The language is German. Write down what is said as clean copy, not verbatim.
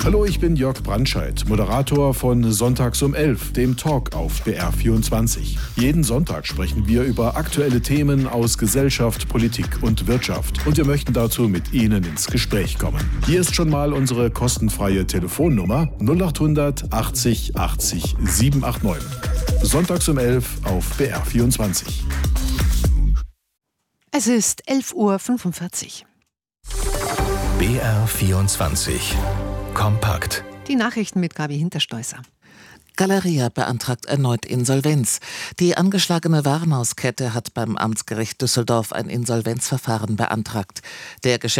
Hallo, ich bin Jörg Brandscheid, Moderator von Sonntags um 11, dem Talk auf BR24. Jeden Sonntag sprechen wir über aktuelle Themen aus Gesellschaft, Politik und Wirtschaft. Und wir möchten dazu mit Ihnen ins Gespräch kommen. Hier ist schon mal unsere kostenfreie Telefonnummer 0800 80 80 789. Sonntags um 11 auf BR24. Es ist 11:45 Uhr. BR24 Kompakt. Die Nachrichten mit Gabi Hinterstoißer. Galeria beantragt erneut Insolvenz. Die angeschlagene Warenhauskette hat beim Amtsgericht Düsseldorf ein Insolvenzverfahren beantragt. Der